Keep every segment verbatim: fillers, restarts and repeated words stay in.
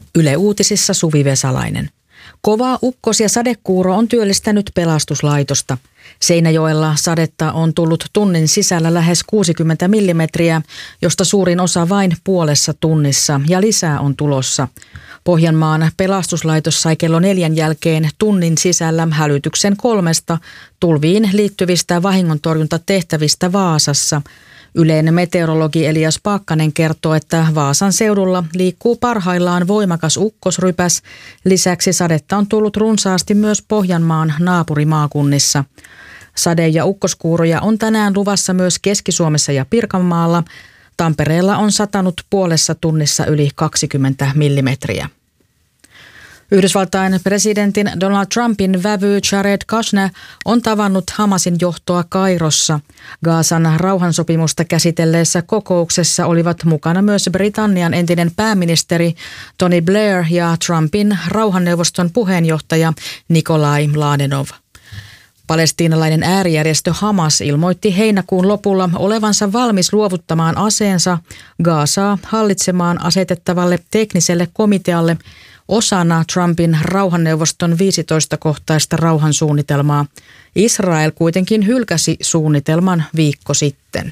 Yle Uutisissa Suvi Vesalainen. Kova ukkos- ja sadekuuro on työllistänyt pelastuslaitosta. Seinäjoella sadetta on tullut tunnin sisällä lähes kuusikymmentä millimetriä, josta suurin osa vain puolessa tunnissa, ja lisää on tulossa. Pohjanmaan pelastuslaitos sai kello neljän jälkeen tunnin sisällä hälytyksen kolmesta tulviin liittyvistä vahingontorjuntatehtävistä Vaasassa. Yleinen meteorologi Elias Paakkanen kertoo, että Vaasan seudulla liikkuu parhaillaan voimakas ukkosrypäs. Lisäksi sadetta on tullut runsaasti myös Pohjanmaan naapurimaakunnissa. Sade- ja ukkoskuuroja on tänään luvassa myös Keski-Suomessa ja Pirkanmaalla. Tampereella on satanut puolessa tunnissa yli kaksikymmentä millimetriä. Yhdysvaltain presidentin Donald Trumpin vävy Jared Kushner on tavannut Hamasin johtoa Kairossa. Gazan rauhansopimusta käsitelleessä kokouksessa olivat mukana myös Britannian entinen pääministeri Tony Blair ja Trumpin rauhanneuvoston puheenjohtaja Nikolai Mladenov. Palestiinalainen äärijärjestö Hamas ilmoitti heinäkuun lopulla olevansa valmis luovuttamaan aseensa Gazaa hallitsemaan asetettavalle tekniselle komitealle osana Trumpin rauhanneuvoston viisitoista-kohtaista rauhansuunnitelmaa. Israel kuitenkin hylkäsi suunnitelman viikko sitten.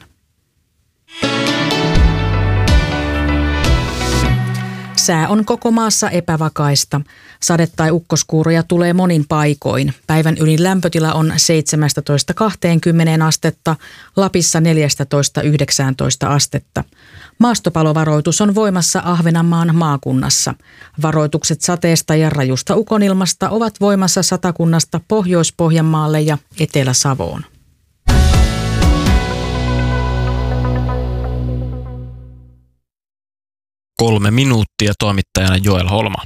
Sää on koko maassa epävakaista. Sade- tai ukkoskuuroja tulee monin paikoin. Päivän ylin lämpötila on seitsemästätoista kaksikymmentä astetta, Lapissa neljästätoista yhdeksääntoista astetta. Maastopalovaroitus on voimassa Ahvenanmaan maakunnassa. Varoitukset sateesta ja rajusta ukonilmasta ovat voimassa Satakunnasta Pohjois-Pohjanmaalle ja Etelä-Savoon. Kolme minuuttia, toimittajana Joel Holma.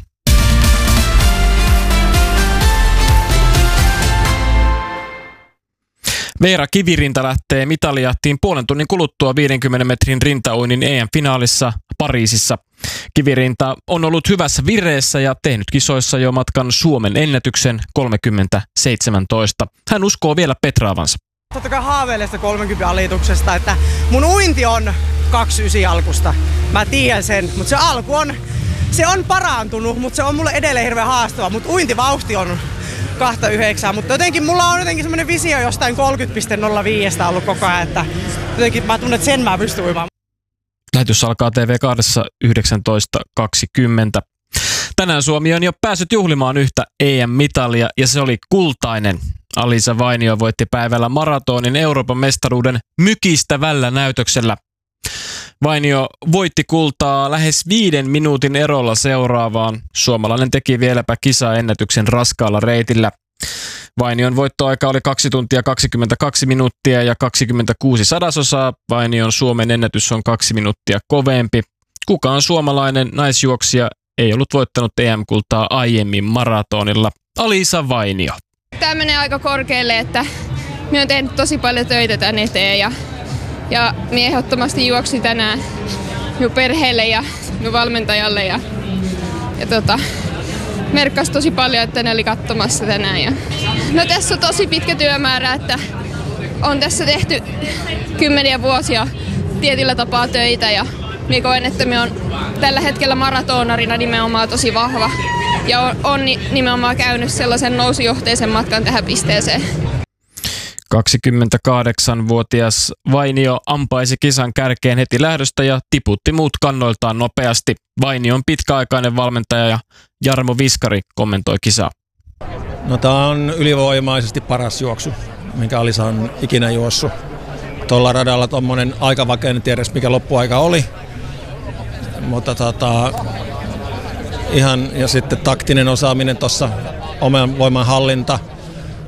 Veera Kivirinta lähtee mitalijahtiin puolen tunnin kuluttua viidenkymmenen metrin rintauinnin E M-finaalissa Pariisissa. Kivirinta on ollut hyvässä vireessä ja tehnyt kisoissa jo matkan Suomen ennätyksen kolmekymmentä seitsemäntoista. Hän uskoo vielä petraavansa. Totta kai haaveilen sitä kolmekymmentä alituksesta, että mun uinti on kaksikymmentäyhdeksän alkusta. Mä tiedän sen, mutta se alku on, se on parantunut, mutta se on mulle edelleen hirveän haastava. Mutta uintivauhti on kaksikymmentäyhdeksän, mutta jotenkin mulla on jotenkin semmoinen visio jostain kolmekymmentä pilkku nolla viisi ollut koko ajan, että jotenkin mä tunnen, että sen mä pystyn uimaan. Lähetys alkaa T V kaksi yhdeksäntoista kaksikymmentä. Tänään Suomi on jo päässyt juhlimaan yhtä E M-mitalia ja se oli kultainen. Alisa Vainio voitti päivällä maratonin Euroopan mestaruuden mykistävällä näytöksellä. Vainio voitti kultaa lähes viiden minuutin erolla seuraavaan. Suomalainen teki vieläpä kisaennätyksen raskaalla reitillä. Vainion voittoaika oli kaksi tuntia kaksikymmentäkaksi minuuttia ja kaksikymmentäkuusi sadasosaa. Vainion Suomen ennätys on kaksi minuuttia kovempi. Kukaan suomalainen naisjuoksija ei ollut voittanut E M-kultaa aiemmin maratonilla. Alisa Vainio. Tämä menee aika korkealle, että minä olen tehnyt tosi paljon töitä tän eteen ja, ja minä ehdottomasti juoksin tänään minun perheelle ja minun valmentajalle ja, ja tota, merkkasi tosi paljon, että ne oli katsomassa tänään. Ja, no tässä on tosi pitkä työmäärä, että on tässä tehty kymmeniä vuosia tietyllä tapaa töitä ja minä koen, että minä olen tällä hetkellä maratonarina nimenomaan tosi vahva. Ja on, on nimenomaan käynyt sellaisen nousujohteisen matkan tähän pisteeseen. kaksikymmentäkahdeksanvuotias Vainio ampaisi kisan kärkeen heti lähdöstä ja tiputti muut kannoiltaan nopeasti. Vainion pitkäaikainen valmentaja ja Jarmo Viskari kommentoi kisaa. No, tämä on ylivoimaisesti paras juoksu, minkä Alisa on ikinä juossut. Tuolla radalla tuommoinen aikavake, en tiedä mikä loppuaika oli. Mutta tota... Ihan, ja sitten taktinen osaaminen tuossa, oman voiman hallinta,